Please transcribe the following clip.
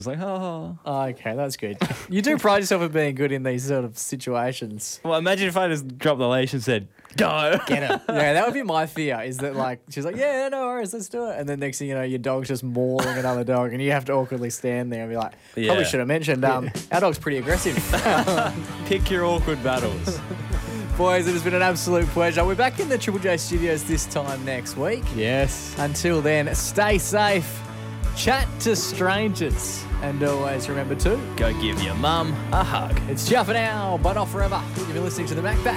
was like, oh. Oh, okay, that's good. You do pride yourself on being good in these sort of situations. Well, imagine if I just dropped the leash and said, go. Get it. Yeah, that would be my fear, is that like, she's like, yeah, no worries, let's do it. And then next thing you know, your dog's just mauling another dog and you have to awkwardly stand there and be like, probably should have mentioned, our dog's pretty aggressive. Pick your awkward battles. Boys, it has been an absolute pleasure. We're back in the Triple J studios this time next week. Yes. Until then, stay safe, chat to strangers, and always remember to Go give your mum a hug. it's ciao for now, but not forever. You've been listening to the Macback